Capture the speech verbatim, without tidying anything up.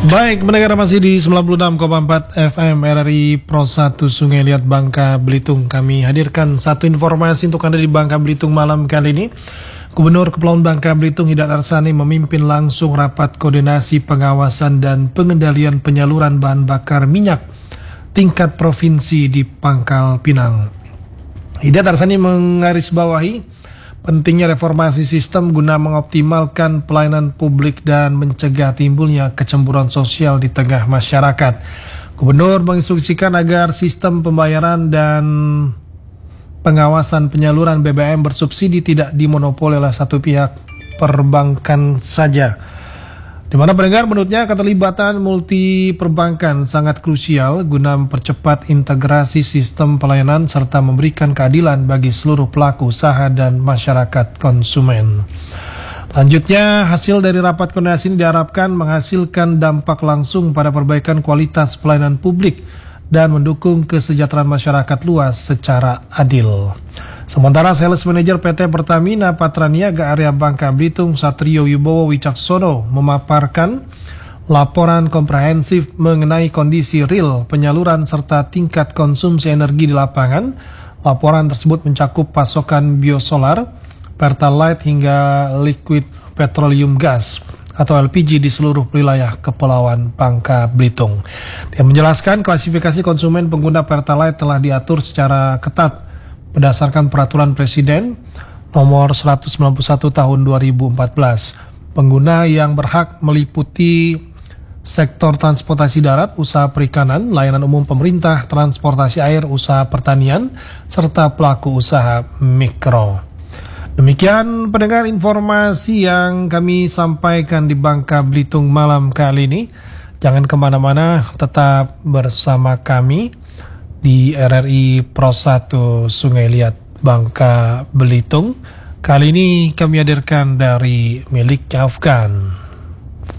Baik, mendengar masih di sembilan puluh enam koma empat F M R R I Pro satu Sungai Liat Bangka Belitung. Kami hadirkan satu informasi untuk Anda di Bangka Belitung malam kali ini. Gubernur Kepulauan Bangka Belitung Hidat Arsani memimpin langsung rapat koordinasi pengawasan dan pengendalian penyaluran bahan bakar minyak tingkat provinsi di Pangkal Pinang. Hidat Arsani menggarisbawahi pentingnya reformasi sistem guna mengoptimalkan pelayanan publik dan mencegah timbulnya kecemburuan sosial di tengah masyarakat. Gubernur menginstruksikan agar sistem pembayaran dan pengawasan penyaluran B B M bersubsidi tidak dimonopoli oleh satu pihak perbankan saja. Di mana pendengar menurutnya keterlibatan multi perbankan sangat krusial guna mempercepat integrasi sistem pelayanan serta memberikan keadilan bagi seluruh pelaku usaha dan masyarakat konsumen. Lanjutnya, hasil dari rapat koordinasi ini diharapkan menghasilkan dampak langsung pada perbaikan kualitas pelayanan publik dan mendukung kesejahteraan masyarakat luas secara adil. Sementara Sales Manager P T Pertamina Patraniaga Area Bangka Belitung Satrio Wibowo Wicaksono memaparkan laporan komprehensif mengenai kondisi real penyaluran serta tingkat konsumsi energi di lapangan. Laporan tersebut mencakup pasokan biosolar, pertalite hingga liquid petroleum gas atau L P G di seluruh wilayah Kepulauan Bangka Belitung. Dia menjelaskan klasifikasi konsumen pengguna pertalite telah diatur secara ketat berdasarkan peraturan Presiden nomor seratus sembilan puluh satu tahun dua ribu empat belas. Pengguna yang berhak meliputi sektor transportasi darat, usaha perikanan, layanan umum pemerintah, transportasi air, usaha pertanian, serta pelaku usaha mikro. Demikian pendengar informasi yang kami sampaikan di Bangka Belitung malam kali ini. Jangan kemana-mana, tetap bersama kami di R R I Pro satu Sungai Liat Bangka Belitung. Kali ini kami hadirkan dari milik Afgan.